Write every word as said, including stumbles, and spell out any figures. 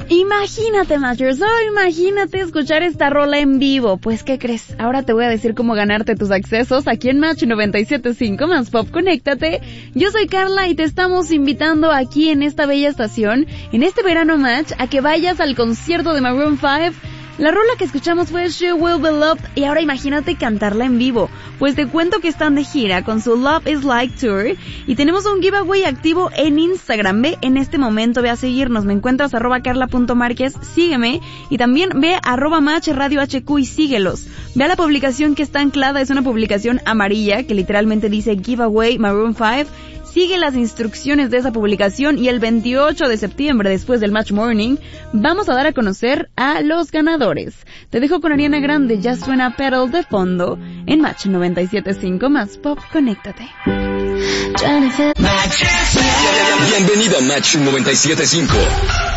Imagínate, Master, solo imagínate escuchar esta rola en vivo. Pues, ¿qué crees? Ahora te voy a decir cómo ganarte tus accesos aquí en Match noventa y siete punto cinco Más Pop. Conéctate. Yo soy Carla y te estamos invitando aquí en esta bella estación, en este verano Match, a que vayas al concierto de Maroon five. La rola que escuchamos fue She Will Be Loved y ahora imagínate cantarla en vivo. Pues te cuento que están de gira con su Love is Like Tour y tenemos un giveaway activo en Instagram. Ve en este momento, ve a seguirnos. Me encuentras arroba carla.marquez, sígueme y también ve arroba match radio hq y síguelos. Ve a la publicación que está anclada, es una publicación amarilla que literalmente dice Giveaway Maroon five. Sigue las instrucciones de esa publicación y el veintiocho de septiembre, después del Match Morning, vamos a dar a conocer a los ganadores. Te dejo con Ariana Grande, ya suena Pedal de fondo, en Match noventa y siete punto cinco Más Pop. Conéctate. Bienvenido a Match noventa y siete punto cinco.